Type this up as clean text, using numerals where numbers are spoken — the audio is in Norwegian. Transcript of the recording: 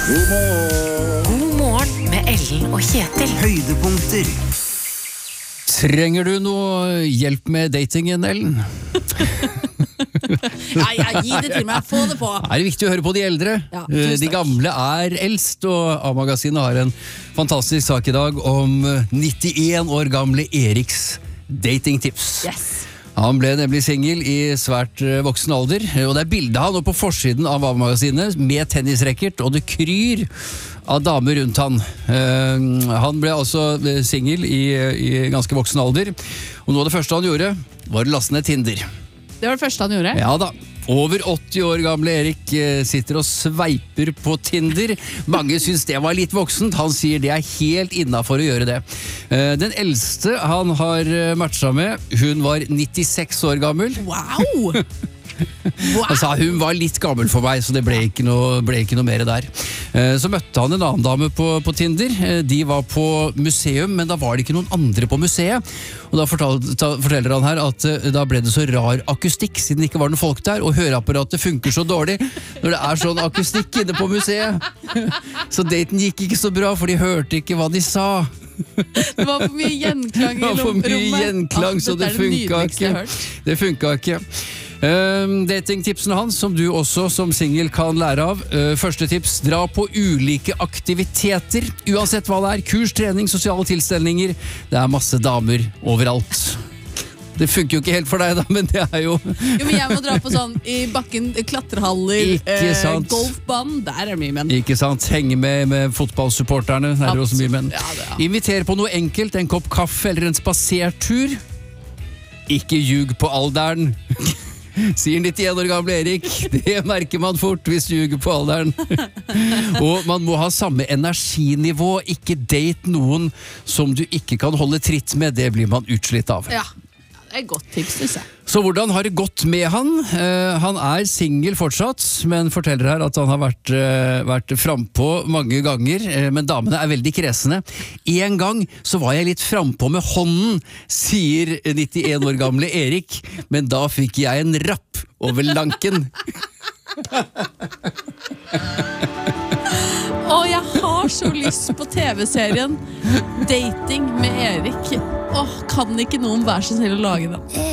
God morgen med Ellen og Kjetil. Høydepunkter. Trenger du noe hjelp med datingen, Ellen? Ja, gi det til meg, få det på. Er det viktig å høre på de eldre? Ja, tusen De takk. gamle er eldst, og A-magasinet har en fantastisk sak i dag om 91 år gamle Eriks datingtips. Yes. Han ble nemlig singel i svært voksen alder, og det er bildet av han på forsiden av A-magasinet med tennisracket, og det kryr av damer rundt han. Han ble altså singel i ganske voksen alder, og noe av det første han gjorde var å laste ned Tinder. Det var det første han gjorde. Ja da. Over 80 år gamle Erik sitter og sveiper på Tinder. Mange syns det var litt voksent. Han sier det er helt innenfor å gjøre det. Den eldste han har matcha med, hun var 96 år gammel. Wow! Han sa hun var litt gammel for meg, så det ble ikke noe mer der. Så møtte han en annen dame på Tinder. De var på museum, men da var det ikke noen andre på museet. Og da forteller han her at da ble det så rar akustikk, siden det ikke var noen folk der, og høreapparatet funker så dårlig når det er sånn akustikk inne på museet. Så daten gikk ikke så bra, for de hørte ikke hva de sa. Det var for mye gjenklang i rommet. For mye gjenklang, så det funka ikke. Det funka ikke. Datingtipsene hans, som du også som single kan lære av. Første tips, dra på ulike aktiviteter. Uansett hva det er, kurs, trening, sosiale tilstelninger. Det er masse damer overalt. Det funker jo ikke helt for deg da, men det er jo... Jo, men jeg må dra på sånn i bakken, klatrehaller, Ikke sant. golfbanen, der er det mye menn. Ikke sant, henge med fotballsupporterne, der er det også mye menn. Ja, det, ja. Inviter på noe enkelt, en kopp kaffe eller en spasertur. Ikke ljug på alderen. Sier 91 år gamle Erik. Det merker man fort hvis du ljuger på alderen. Og man må ha samme energinivå. Ikke date noen som du ikke kan holde tritt med. Det blir man utslitt av. Ja, det er et godt tips, synes jeg. Så hvordan har det gått med han? Han er single fortsatt, men forteller her at han har vært frempå mange ganger, men damene er veldig kresne. En gang så var jeg litt frempå med hånden, sier 91 år gamle Erik, men da fikk jeg en rapp over lanken. Å, jeg har så lyst på TV-serien Dating med Erik. Åh, kan ikke noen være så snill å lage den?